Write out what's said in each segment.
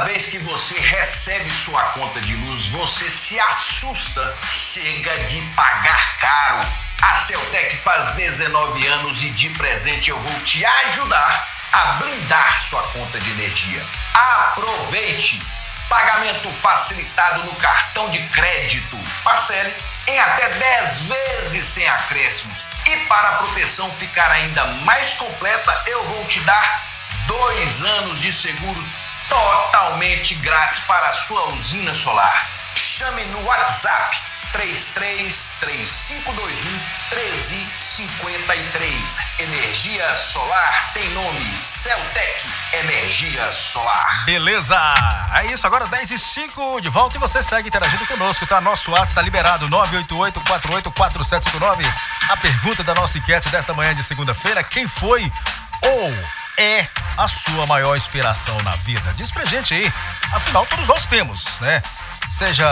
vez que você recebe sua conta de luz, você se assusta, chega de pagar caro. A Celtec faz 19 anos e de presente eu vou te ajudar a blindar sua conta de energia. Aproveite! Pagamento facilitado no cartão de crédito. Parcele em até 10 vezes sem acréscimos. E para a proteção ficar ainda mais completa, eu vou te dar 2 anos de seguro totalmente grátis para a sua usina solar. Chame no WhatsApp 33-3521-1353. Energia solar tem nome, Celtec Energia Solar. Beleza, é isso, agora 10h05 de volta e você segue interagindo conosco, tá? Nosso WhatsApp está liberado, 988-484759. A pergunta da nossa enquete desta manhã de segunda-feira: quem foi ou é a sua maior inspiração na vida? Diz pra gente aí, afinal todos nós temos, né? Seja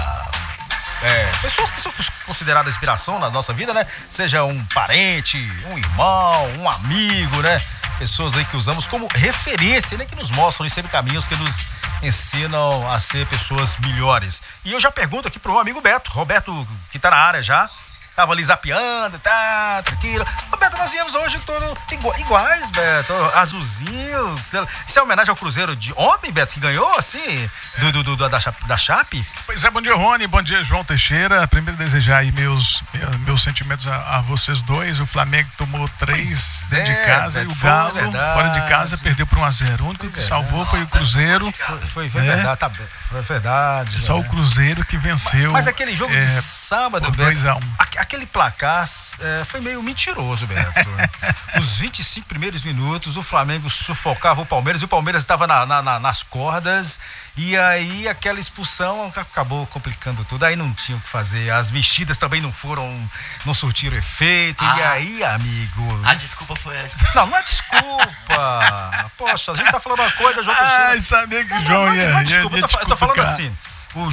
pessoas que são consideradas inspiração na nossa vida, né? Seja um parente, um irmão, um amigo, né? Pessoas aí que usamos como referência, né? Que nos mostram sempre caminhos que nos ensinam a ser pessoas melhores. E eu já pergunto aqui pro meu amigo Roberto, que tá na área já. Tava ali zapeando, tá, tranquilo. Beto, nós viemos hoje todos iguais, Beto, azulzinho. Isso é homenagem ao Cruzeiro de ontem, Beto, que ganhou, assim, da Chape? Pois é, bom dia, Rony, bom dia, João Teixeira. Primeiro desejar aí meus sentimentos a vocês dois. O Flamengo tomou 3 dentro de casa, Beto, e o Galo, fora de casa, perdeu por 1-0. O único que salvou foi o Cruzeiro. Foi verdade, tá, foi verdade. Só o Cruzeiro que venceu. Mas aquele jogo de sábado, Beto, 2-1. Aquele placar foi meio mentiroso, Beto. Os 25 primeiros minutos, o Flamengo sufocava o Palmeiras e o Palmeiras estava nas cordas. E aí aquela expulsão acabou complicando tudo. Aí não tinha o que fazer. As mexidas também não surtiram efeito. E aí, amigo... A desculpa foi essa. Não é desculpa. Poxa, a gente tá falando uma coisa, João Teixeira. Sabia que o João ia desculpa, eu tô falando assim. O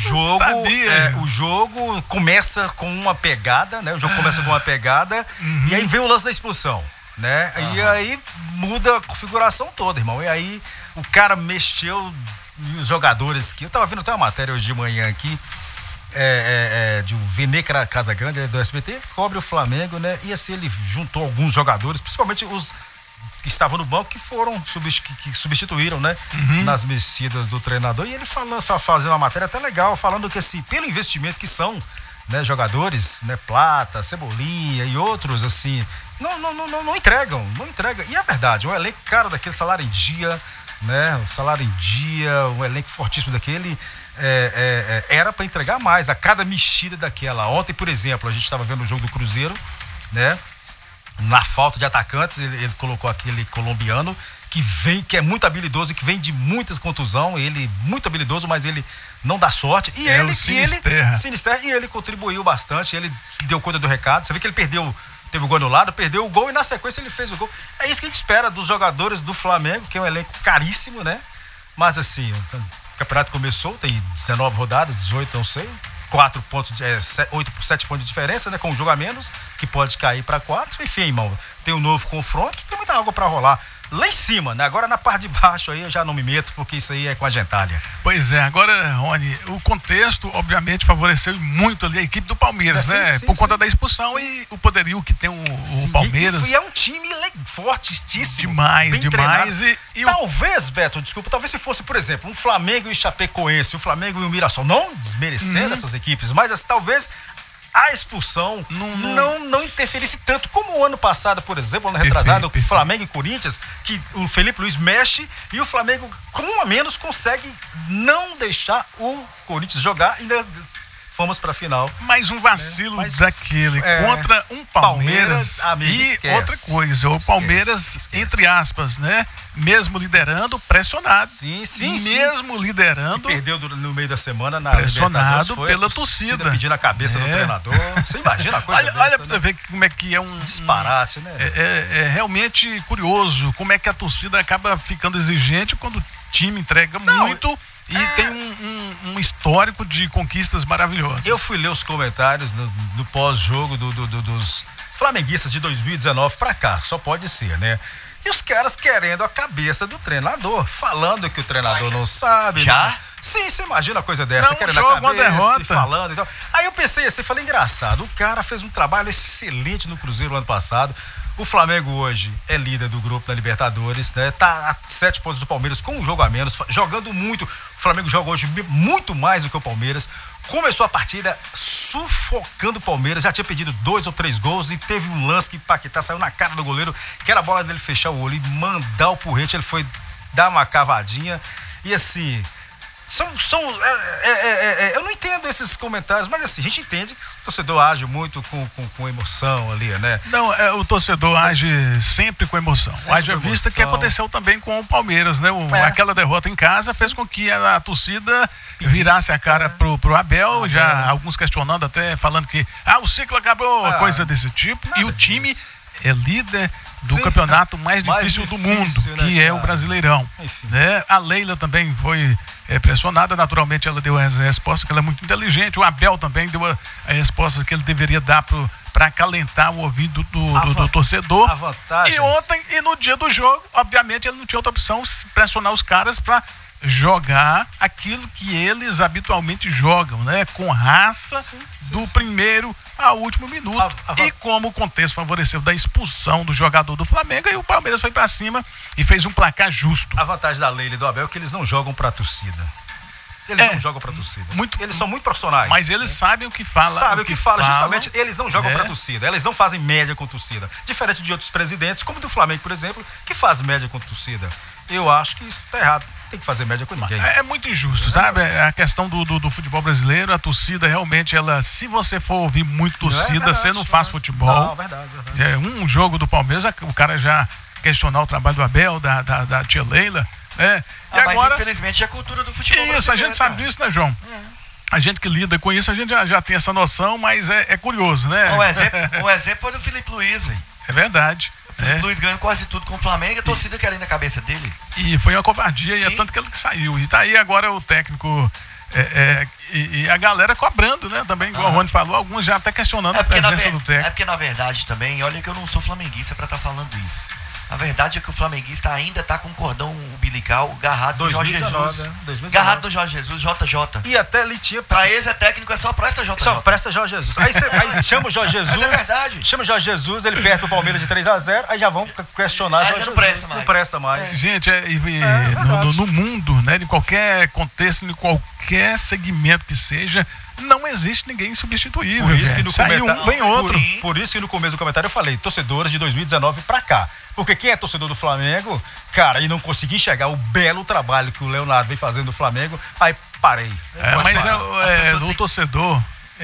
jogo começa com uma pegada, né? O jogo começa com uma pegada e aí vem o lance da expulsão, né? E aí muda a configuração toda, irmão. E aí o cara mexeu e os jogadores que... Eu tava vendo até uma matéria hoje de manhã aqui, de um Vene Casagrande, do SBT, que cobre o Flamengo, né? E assim, ele juntou alguns jogadores, principalmente os que estavam no banco, que substituíram, né? Nas mexidas do treinador. E ele fazendo uma matéria até legal, falando que assim, pelo investimento que são, né, jogadores, né, Plata, Cebolinha e outros, assim, não entregam. E é verdade, um elenco, cara, daquele salário em dia, né? Um salário em dia, um elenco fortíssimo daquele, era para entregar mais a cada mexida daquela. Ontem, por exemplo, a gente estava vendo o jogo do Cruzeiro, né? Na falta de atacantes, ele colocou aquele colombiano que é muito habilidoso e que vem de muitas contusões. Ele muito habilidoso, mas ele não dá sorte. E ele contribuiu bastante. Ele deu conta do recado. Você vê que ele teve o gol anulado, perdeu o gol e na sequência ele fez o gol. É isso que a gente espera dos jogadores do Flamengo, que é um elenco caríssimo, né? Mas assim, o campeonato começou, tem 19 rodadas, 18, não sei. 7 pontos de diferença, né? Com um jogo a menos, que pode cair para 4. Enfim, irmão, tem um novo confronto, tem muita água para rolar lá em cima, né? Agora na parte de baixo aí eu já não me meto, porque isso aí é com a gentalha. Pois é, agora, Rony, o contexto obviamente favoreceu muito ali a equipe do Palmeiras, né? Por conta da expulsão e o poderio que tem o Palmeiras. E é um time fortíssimo. Demais. Talvez, Beto, desculpa, talvez se fosse, por exemplo, um Flamengo e o Chapecoense, o Flamengo e o Mirassol, não desmerecendo essas equipes, mas assim, talvez a expulsão não interferisse tanto como o ano passado, por exemplo, ano retrasado, o Flamengo e Corinthians, que o Felipe Luiz mexe e o Flamengo, com um a menos, consegue não deixar o Corinthians jogar. Ainda fomos pra final. Mais um vacilo daquele contra um Palmeiras amigo, esquece, outra coisa, o Palmeiras, esquece. Entre aspas, né? Mesmo liderando, pressionado. Sim. Mesmo liderando. E perdeu no meio da semana na pressionado pela torcida. Pedindo a cabeça do treinador. Você imagina a coisa dessa, olha pra você ver como é que é um disparate, né? É realmente curioso como é que a torcida acaba ficando exigente quando o time entrega muito. E tem um histórico de conquistas maravilhosas. Eu fui ler os comentários no pós-jogo dos flamenguistas de 2019 pra cá, só pode ser, né? E os caras querendo a cabeça do treinador, falando que o treinador não sabe. Já? Não... Sim, você imagina uma coisa dessa, não, querendo jogo, a cabeça, derrota. falando e tal. Aí eu pensei assim, falei, engraçado, o cara fez um trabalho excelente no Cruzeiro no ano passado. O Flamengo hoje é líder do grupo da Libertadores, né? Tá a 7 pontos do Palmeiras com um jogo a menos, jogando muito. O Flamengo joga hoje muito mais do que o Palmeiras. Começou a partida sufocando o Palmeiras, já tinha pedido 2 ou 3 gols e teve um lance que Paquetá saiu na cara do goleiro, que era a bola dele fechar o olho e mandar o porrete, ele foi dar uma cavadinha e assim... eu não entendo esses comentários, mas assim, a gente entende que o torcedor age muito com emoção ali, né? Não, o torcedor age sempre com emoção. Haja vista que aconteceu também com o Palmeiras, né? Aquela derrota em casa fez com que a torcida virasse a cara pro Abel, já alguns questionando, até falando que o ciclo acabou, coisa desse tipo. E o time é líder do campeonato mais difícil do mundo, que é o Brasileirão. Né? A Leila também foi pressionada, naturalmente ela deu a resposta que ela é muito inteligente. O Abel também deu a resposta que ele deveria dar para acalentar o ouvido do torcedor. A vantagem. E ontem, e no dia do jogo, obviamente ele não tinha outra opção, pressionar os caras para jogar aquilo que eles habitualmente jogam, né? Com raça, do primeiro ao último minuto. E como o contexto favoreceu da expulsão do jogador do Flamengo, aí o Palmeiras foi pra cima e fez um placar justo. A vantagem da Leila e do Abel é que eles não jogam pra torcida. Eles não jogam pra torcida. Eles são muito profissionais. Mas eles sabem o que falam. Sabem o que falam, justamente, eles não jogam pra torcida. Eles não fazem média com torcida. Diferente de outros presidentes, como do Flamengo, por exemplo, que faz média com torcida. Eu acho que isso tá errado. Tem que fazer média com ninguém. É muito injusto, sabe? A questão do futebol brasileiro, a torcida realmente, se você for ouvir muito torcida, você não faz futebol. Não, verdade. Um jogo do Palmeiras, o cara já questionar o trabalho do Abel, da tia Leila, né? E agora, mas infelizmente é a cultura do futebol. Isso, a gente sabe disso, né, João? A gente que lida com isso, a gente já tem essa noção, mas é curioso, né? Um exemplo foi do Felipe Luiz, velho. É verdade. O Felipe Luiz ganhando quase tudo com o Flamengo e a torcida querendo a cabeça dele. E foi uma covardia, e é tanto que ele saiu. E tá aí agora o técnico e a galera cobrando, né? Também, igual o Rony falou, alguns já até questionando a presença do técnico. É porque na verdade também, olha que eu não sou flamenguista pra estar falando isso. A verdade é que o flamenguista ainda tá com um cordão umbilical garrado no Jorge Jesus. 2019. Garrado no Jorge Jesus, JJ. E até ele tinha... Pra eles é técnico, é só presta JJ. Só presta Jorge Jesus. Aí chama o Jorge Jesus. Mas é verdade. Chama o Jorge Jesus, ele perde o Palmeiras de 3-0, aí já vão questionar Jorge Jesus. Não presta mais. Gente, no mundo, né, de qualquer contexto, de qualquer segmento que seja, não existe ninguém insubstituível. Por isso que no comentário vem outro. Por isso que no começo do comentário eu falei, torcedores de 2019 pra cá. Porque quem é torcedor do Flamengo, cara, e não consegui enxergar o belo trabalho que o Leonardo vem fazendo no Flamengo, aí parei. Mas o torcedor,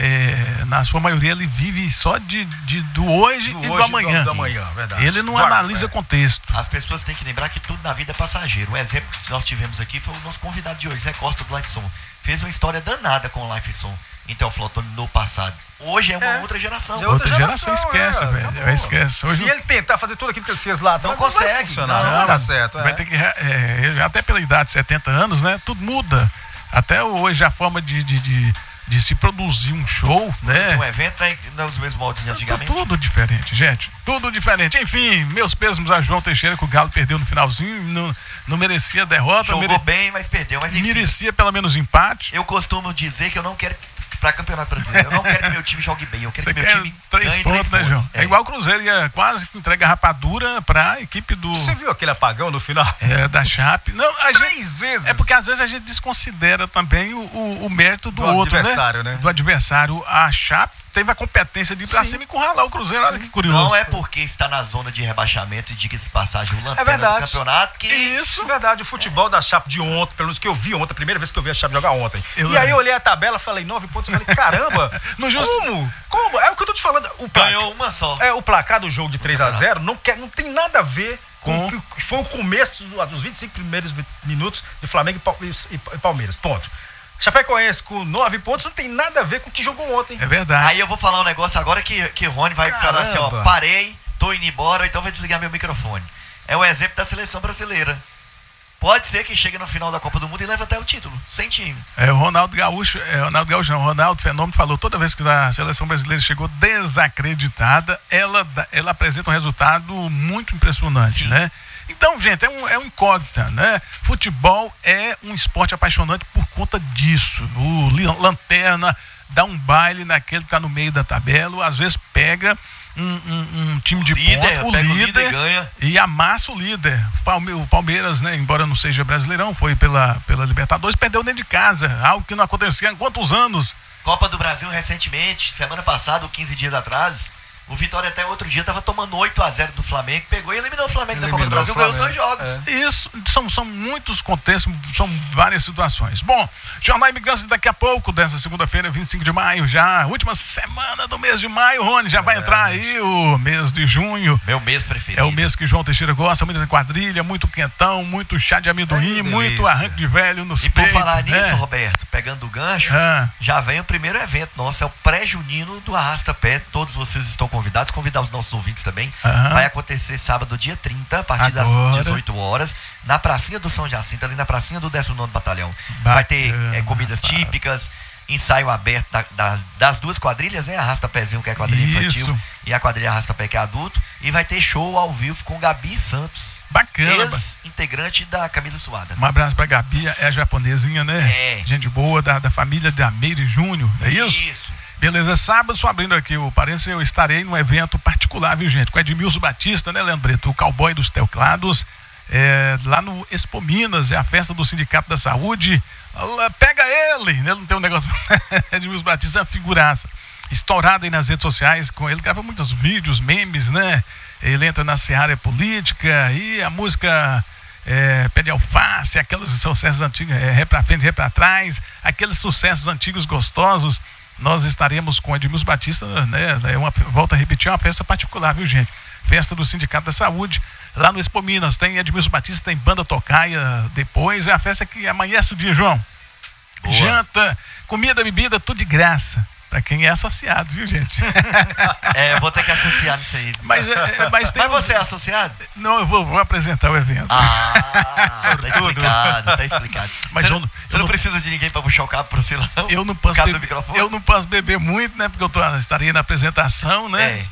na sua maioria, ele vive só do hoje e do amanhã. Verdade. Ele não analisa contexto. As pessoas têm que lembrar que tudo na vida é passageiro. Um exemplo que nós tivemos aqui foi o nosso convidado de hoje, Zé Costa do Lifeson. Fez uma história danada com o Lifeson. Então, Flotone no passado. Hoje é uma outra geração. Outra geração esquece, velho. Esquece. Se ele tentar fazer tudo aquilo que ele fez lá atrás, não consegue. Não dá certo. Vai ter que, até pela idade de 70 anos, né? Tudo muda. Até hoje a forma de se produzir um show, né? Um evento não é os mesmos moldes de antigamente. Tudo diferente, gente. Tudo diferente. Enfim, meus pêsames a João Teixeira, que o Galo perdeu no finalzinho, não merecia derrota. Jogou bem, mas perdeu. Mas enfim, merecia pelo menos empate. Eu costumo dizer que eu não quero para Campeonato Brasileiro. Eu não quero que meu time jogue bem. Eu quero que meu time 3 pontos, né, João? É igual o Cruzeiro, ia quase que entrega a rapadura pra equipe do... Você viu aquele apagão no final? Da Chape. Não, 3 vezes. É porque às vezes a gente desconsidera também o mérito do outro, adversário, né? Do adversário. A Chape teve a competência de ir pra cima e encurralar o Cruzeiro. Olha que curioso. Não é porque está na zona de rebaixamento e diga-se de passagem o lanterna do campeonato que... Isso, é verdade. O futebol da Chape de ontem, pelo menos que eu vi ontem, a primeira vez que eu vi a Chape jogar ontem. Aí eu olhei a tabela, falei 9 pontos, eu falei, caramba, como? É o que eu tô te falando. Ganhou uma só. O placar do jogo de 3-0 não tem nada a ver com o que foi o começo dos 25 primeiros minutos de Flamengo e Palmeiras. Ponto. Chapecoense com 9 pontos não tem nada a ver com o que jogou ontem. É verdade. Aí eu vou falar um negócio agora que o Rony vai falar assim, ó, parei, tô indo embora, então vai desligar meu microfone. É um exemplo da seleção brasileira. Pode ser que chegue no final da Copa do Mundo e leve até o título, sem time. O Ronaldo Fenômeno falou, toda vez que a seleção brasileira chegou desacreditada, ela apresenta um resultado muito impressionante, né? Então, gente, é um incógnita, né? Futebol é um esporte apaixonante por conta disso. O Lanterna dá um baile naquele que tá no meio da tabela, às vezes pega um time de ponta, o líder ganha. E amassa o líder. O Palmeiras, né, embora não seja brasileirão, foi pela Libertadores, perdeu dentro de casa, algo que não acontecia há quantos anos? Copa do Brasil recentemente, semana passada, ou 15 dias atrás, o Vitória até outro dia estava tomando 8-0 do Flamengo, pegou e eliminou o Flamengo da Copa do Brasil, ganhou os 2 jogos. Isso, são muitos contextos, são várias situações. Bom, Jornal Imigrantes daqui a pouco, dessa segunda-feira, 25 de maio, já, última semana do mês de maio, Rony, já vai entrar aí o mês de junho. Meu mês preferido. É o mês que João Teixeira gosta, muita quadrilha, muito quentão, muito chá de amendoim, muito arranque de velho nos peitos. E por falar nisso, Roberto, pegando o gancho, já vem o primeiro evento nosso, é o pré-junino do Arrasta Pé, todos vocês estão convidar os nossos ouvintes também. Vai acontecer sábado, dia 30, a partir das 18 horas, na pracinha do São Jacinto, ali na pracinha do 19º Batalhão. Vai ter comidas típicas, ensaio aberto das 2 quadrilhas, né? Arrasta-Pézinho, que é a quadrilha infantil, e a quadrilha Arrasta-Pé, que é adulto. E vai ter show ao vivo com Gabi Santos. Bacana. Ex-integrante da Camisa Suada. Um abraço pra Gabi, é a japonesinha, né? Gente boa, da família da Meire Júnior, é isso? Isso. Beleza, sábado, só abrindo aqui o parênteses, eu estarei num evento particular, viu, gente? Com Edmilson Batista, né, Leandro Brito? O cowboy dos teclados, lá no Expo Minas, é a festa do Sindicato da Saúde. Pega ele, né? Não tem um negócio. Edmilson Batista é uma figuraça. Estourado aí nas redes sociais, com ele grava muitos vídeos, memes, né? Ele entra na seara política e a música. Pé de alface, aqueles sucessos antigos, ré pra frente, ré pra trás, aqueles sucessos antigos gostosos. Nós estaremos com Edmilson Batista, né? Volta a repetir, é uma festa particular, viu, gente? Festa do Sindicato da Saúde, lá no Expo Minas. Tem Edmilson Batista, tem banda tocaia depois. É a festa que amanhece o dia, João. Boa. Janta, comida, bebida, tudo de graça. Pra quem é associado, viu, gente? Eu vou ter que associar nisso aí. Mas você é associado? Não, eu vou apresentar o evento. Tá explicado. Mas você não precisa de ninguém pra puxar o cabo pra você lá, não? Eu não posso beber muito, né? Porque eu estaria na apresentação, né?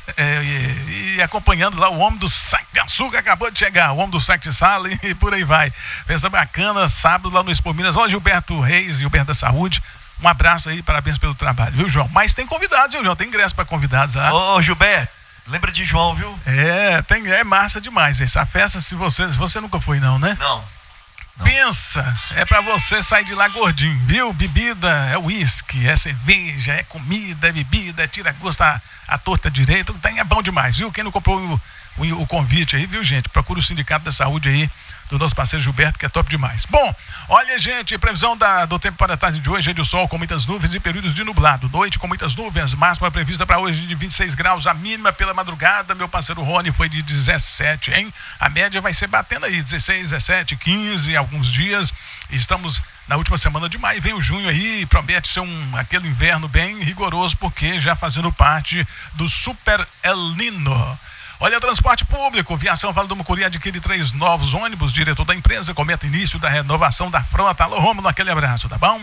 E acompanhando lá o homem do saco de açúcar, acabou de chegar, o homem do saco de sala e por aí vai. Festa bacana, sábado lá no Expo Minas. Olha, Gilberto Reis, Gilberto da Saúde. Um abraço aí, parabéns pelo trabalho, viu, João? Mas tem convidados, viu, João? Tem ingresso para convidados lá. Ô, Gilberto, lembra de João, viu? É massa demais essa festa. Se você nunca foi, não, né? Não. Pensa, é para você sair de lá gordinho, viu? Bebida é uísque, é cerveja, é comida, é bebida, é tira-gosto, a torta direita, é bom demais, viu? Quem não comprou o convite aí, viu, gente? Procura o Sindicato da Saúde aí, do nosso parceiro Gilberto, que é top demais. Bom, olha, gente, previsão do tempo para a tarde de hoje é de sol com muitas nuvens e períodos de nublado. Noite com muitas nuvens, máxima prevista para hoje de 26 graus, a mínima pela madrugada, meu parceiro Rony, foi de 17, hein? A média vai ser batendo aí, 16, 17, 15, alguns dias. Estamos na última semana de maio, vem o junho aí, promete ser aquele inverno bem rigoroso, porque já fazendo parte do Super El Nino. Olha, transporte público, Viação Vale do Mucuri adquire 3 novos ônibus, diretor da empresa comenta início da renovação da frota. Alô, Rômulo, aquele abraço, tá bom?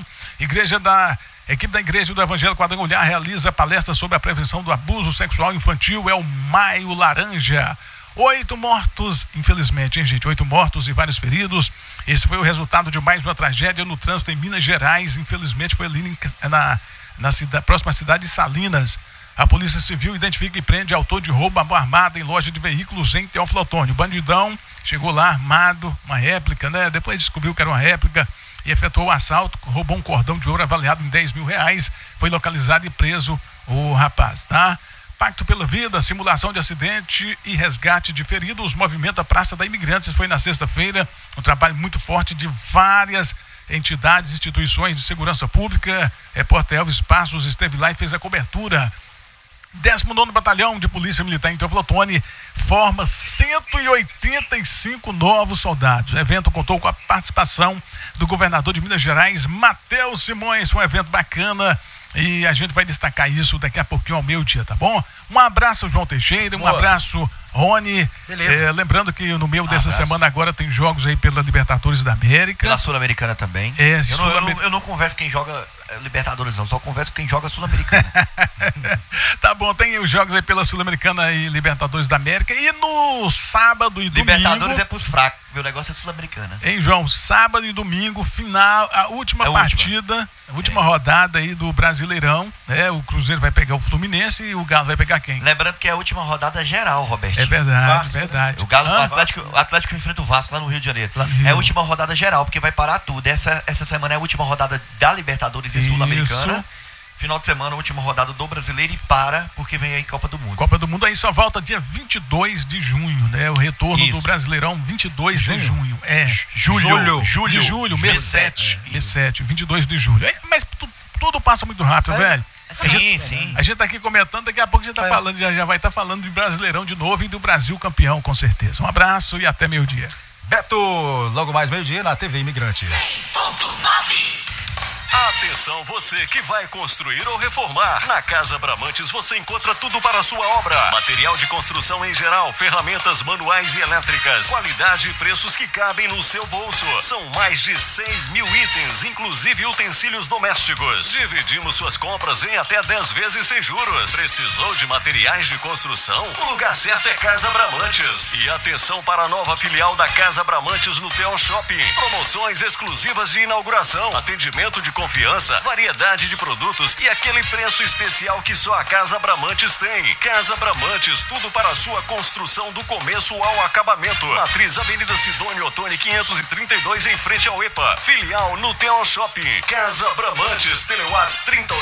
Equipe da Igreja do Evangelho Quadrangular realiza palestra sobre a prevenção do abuso sexual infantil, é o Maio Laranja. 8 mortos, infelizmente, hein, gente? 8 mortos e vários feridos. Esse foi o resultado de mais uma tragédia no trânsito em Minas Gerais, infelizmente foi ali na próxima cidade de Salinas. A Polícia Civil identifica e prende autor de roubo à mão armada em loja de veículos em Teófilo Otoni. O bandidão chegou lá armado, uma réplica, né? Depois descobriu que era uma réplica e efetuou o assalto, roubou um cordão de ouro avaliado em R$10 mil. Foi localizado e preso o rapaz, tá? Pacto pela Vida, simulação de acidente e resgate de feridos. Movimento a Praça da Imigrantes foi na sexta-feira. Um trabalho muito forte de várias entidades, instituições de segurança pública. Repórter Elvis Passos esteve lá e fez a cobertura. 19º Batalhão de Polícia Militar em Teófilo Otoni forma 185 novos soldados. O evento contou com a participação do governador de Minas Gerais, Matheus Simões. Foi um evento bacana e a gente vai destacar isso daqui a pouquinho ao meio-dia, tá bom? Um abraço, João Teixeira, um abraço, Rony. Beleza. Lembrando que no meio dessa semana agora tem jogos aí pela Libertadores da América. Pela Sul-Americana também. Eu não converso quem joga Libertadores não, só converso com quem joga Sul-Americana. Tá bom, tem os jogos aí pela Sul-Americana e Libertadores da América. E no sábado e domingo... Libertadores é pros fracos, meu negócio é Sul-Americana. Hein, João? Sábado e domingo, final, a última partida, a última rodada aí do Brasileirão, né? O Cruzeiro vai pegar o Fluminense e o Galo vai pegar quem? Lembrando que é a última rodada geral, Roberto. É verdade, Vasco, verdade. O Galo, o Atlético enfrenta o Vasco lá no Rio de Janeiro. É a última rodada geral, porque vai parar tudo. Essa semana é a última rodada da Libertadores e Sul-Americana. Final de semana, última rodada do Brasileiro e porque vem aí Copa do Mundo. Copa do Mundo aí só volta dia 22 de junho, né? O retorno do Brasileirão, 22 de junho. Julho, mês 7. Mês 7, 22 de julho. Mas tudo passa muito rápido, velho. Sim. A gente tá aqui comentando, daqui a pouco a gente tá falando, já vai estar falando de Brasileirão de novo e do Brasil campeão, com certeza. Um abraço e até meio-dia. Beto, logo mais meio-dia na TV Imigrante. 100.9. Atenção você que vai construir ou reformar. Na Casa Bramantes você encontra tudo para a sua obra. Material de construção em geral, ferramentas manuais e elétricas. Qualidade e preços que cabem no seu bolso. São mais de 6 mil itens, inclusive utensílios domésticos. Dividimos suas compras em até 10 vezes sem juros. Precisou de materiais de construção? O lugar certo é Casa Bramantes. E atenção para a nova filial da Casa Bramantes no Theon Shopping. Promoções exclusivas de inauguração. Atendimento de confiança, variedade de produtos e aquele preço especial que só a Casa Bramantes tem. Casa Bramantes, tudo para a sua construção do começo ao acabamento. Matriz Avenida Sidônio Ottoni 532 em frente ao EPA. Filial no Theon Shopping. Casa Bramantes, Telewatts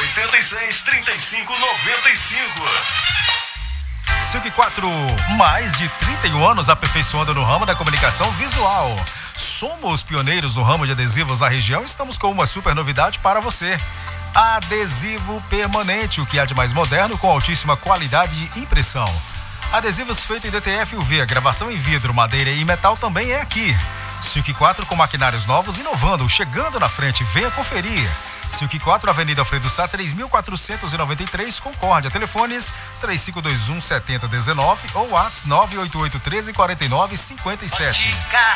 3086-3595. Silk 4, mais de 31 anos aperfeiçoando no ramo da comunicação visual. Somos pioneiros no ramo de adesivos na região e estamos com uma super novidade para você. Adesivo permanente, o que há de mais moderno com altíssima qualidade de impressão. Adesivos feitos em DTF UV, a gravação em vidro, madeira e metal também é aqui. Silk 4 com maquinários novos, inovando, chegando na frente, venha conferir. Silk 4, Avenida Alfredo Sá, 3.493, Concórdia. Telefones 3521-7019 ou WhatsApp 98813-4957.